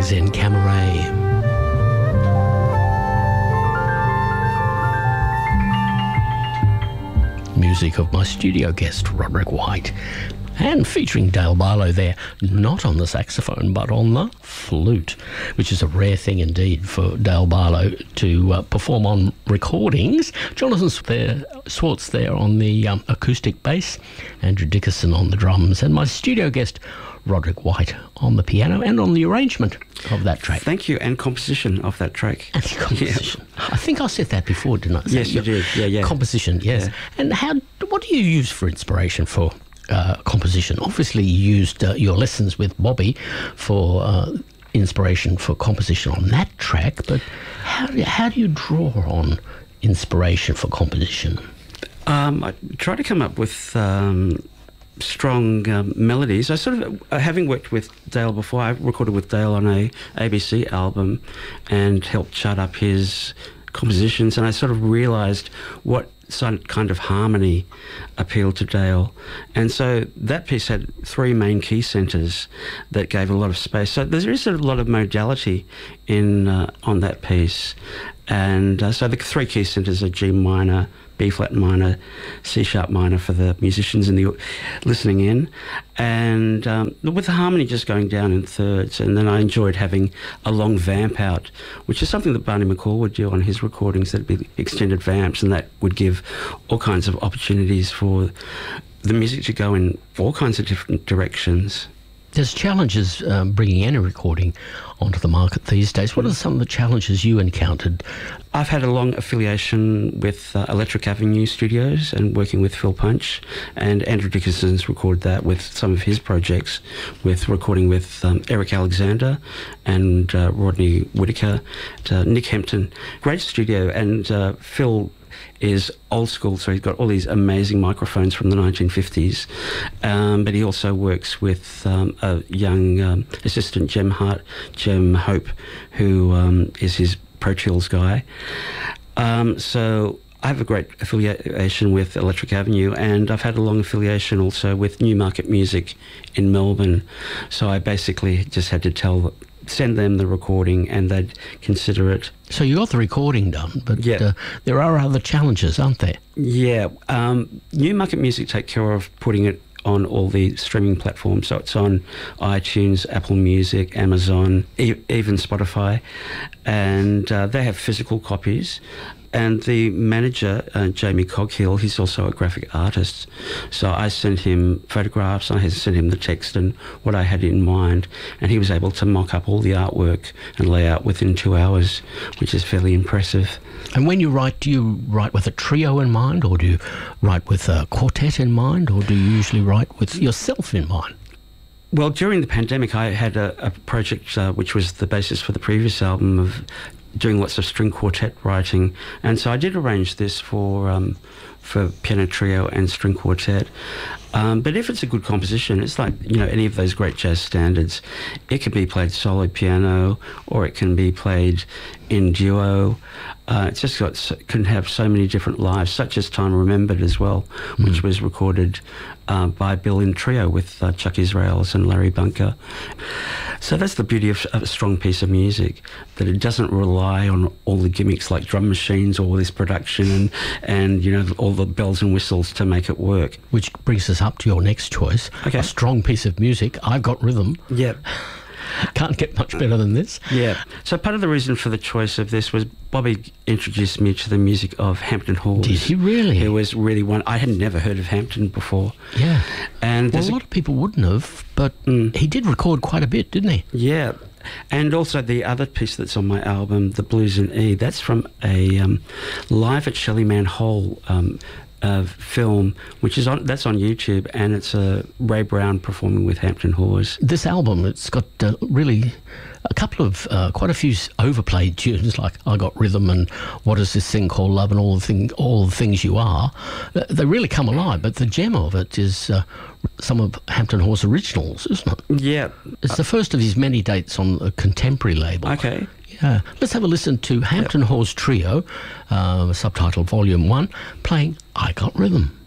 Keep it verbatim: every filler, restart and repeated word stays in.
Zen Cabaret. Music of my studio guest, Roderick White. And featuring Dale Barlow there, not on the saxophone, but on the flute, which is a rare thing indeed for Dale Barlow to uh, perform on recordings. Jonathan there, Swartz there on the um, acoustic bass, Andrew Dickerson on the drums, and my studio guest, Roderick White, on the piano and on the arrangement of that track. Thank you, and composition of that track. And composition. Yeah. I think I said that before, didn't I? Yes, you did. Yeah, yeah. Composition, yes. Yeah. And how? What do you use for inspiration for uh, composition? Obviously, you used uh, your lessons with Bobby for uh, inspiration for composition on that track, but how do, how do you draw on inspiration for composition? Um, I try to come up with Um, strong um, melodies. I sort of, uh, having worked with Dale before, I recorded with Dale on a A B C album and helped chart up his compositions, and I sort of realised what kind of harmony appealed to Dale. And so that piece had three main key centres that gave a lot of space. So there is a lot of modality in uh, on that piece. And uh, so the three key centres are G minor, B flat minor, C sharp minor for the musicians in the listening in, and um, with the harmony just going down in thirds. And then I enjoyed having a long vamp out, which is something that Barney McCall would do on his recordings. That'd be extended vamps, and that would give all kinds of opportunities for the music to go in all kinds of different directions. There's challenges um, bringing any recording onto the market these days. What are some of the challenges you encountered? I've had a long affiliation with uh, Electric Avenue Studios and working with Phil Punch, and Andrew Dickerson's recorded that with some of his projects, with recording with um, Eric Alexander and uh, Rodney Whitaker, uh, Nick Hempton. Great studio, and uh, Phil is old school, so he's got all these amazing microphones from the nineteen fifties, um, but he also works with um, a young um, assistant, Jem Hart, Jem Hope, who um, is his Pro Tools guy. Um, so I have a great affiliation with Electric Avenue, and I've had a long affiliation also with Newmarket Music in Melbourne. So I basically just had to tell send them the recording and they'd consider it. So you got the recording done, but yeah. uh, there are other challenges, aren't there? Yeah. Um, Newmarket Music take care of putting it on all the streaming platforms. So it's on iTunes, Apple Music, Amazon, e- even Spotify. And uh, they have physical copies. And the manager, uh, Jamie Coghill, he's also a graphic artist. So I sent him photographs, I sent him the text and what I had in mind, and he was able to mock up all the artwork and layout within two hours, which is fairly impressive. And when you write, do you write with a trio in mind, or do you write with a quartet in mind, or do you usually write with yourself in mind? Well, during the pandemic, I had a, a project uh, which was the basis for the previous album of doing lots of string quartet writing, and so I did arrange this for um, for piano trio and string quartet. Um, but if it's a good composition, it's like, you know, any of those great jazz standards. It can be played solo piano, or it can be played in duo. Uh, it's just got can have so many different lives, such as Time Remembered as well, mm. which was recorded uh, by Bill in trio with uh, Chuck Israels and Larry Bunker. So that's the beauty of a strong piece of music, that it doesn't rely on all the gimmicks like drum machines or all this production and, and you know, all the bells and whistles to make it work. Which brings us up to your next choice, okay. A strong piece of music. I've Got Rhythm. Yep. Can't get much better than this. Yeah. So part of the reason for the choice of this was Bobby introduced me to the music of Hampton Hawes. Did he really? It was really one. I had never heard of Hampton before. Yeah. And well, a lot a, of people wouldn't have, but mm, he did record quite a bit, didn't he? Yeah. And also the other piece that's on my album, The Blues in E, that's from a um, live at Shelley Man Hole um, uh, film, which is on, that's on YouTube, and it's uh, Ray Brown performing with Hampton Hawes. This album, it's got uh, really a couple of, uh, quite a few overplayed tunes, like I Got Rhythm and What Is This Thing Called Love and All the, thing, all the Things You Are. They really come alive, but the gem of it is uh, some of Hampton Hawes' originals, isn't it? Yeah. It's the first of his many dates on a contemporary label. Okay. Yeah. Let's have a listen to Hampton yep. Hawes Trio, uh, subtitled Volume one, playing I Got Rhythm.